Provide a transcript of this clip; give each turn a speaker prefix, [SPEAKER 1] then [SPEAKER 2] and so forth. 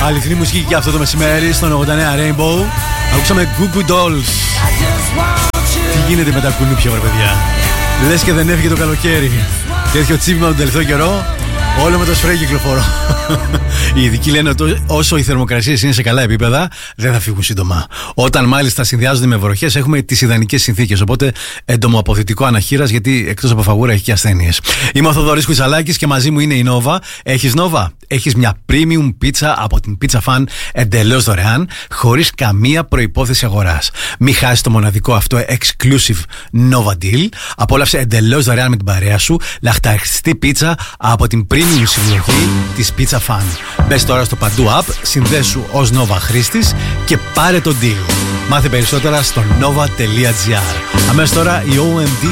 [SPEAKER 1] Αληθινή μουσική και αυτό το μεσημέρι στον 89 Rainbow. Ακούσαμε Goo Goo Dolls. Τι γίνεται με τα κουνούπια, βρε παιδιά. Λες και δεν έφυγε το καλοκαίρι. Τέτοιο τσίπημα τον τελευταίο καιρό. Όλο με το σπρέι κυκλοφορώ. Οι ειδικοί λένε ότι όσο οι θερμοκρασίες είναι σε καλά επίπεδα, δεν θα φύγουν σύντομα. Όταν μάλιστα συνδυάζονται με βροχές, έχουμε τις ιδανικές συνθήκες. Οπότε εντομοαποθητικό αναχείρας, γιατί εκτός από φαγούρα έχει και ασθένειες. Είμαι ο Θοδωρής Κουτσαλάκης και μαζί μου είναι η Nova. Έχεις Nova? Έχεις μια premium πίτσα από την Pizza Fan εντελώς δωρεάν, χωρίς καμία προϋπόθεση αγοράς. Μην χάσεις το μοναδικό αυτό exclusive Nova Deal. Απόλαυσε εντελώς δωρεάν με την παρέα σου λαχταριστή πίτσα από την premium συλλογή της Pizza Fan. Μπες τώρα στο Παντού App, συνδέσου ως Nova χρήστης και πάρε το deal. Μάθε περισσότερα στο nova.gr. Αμέσως τώρα η OMD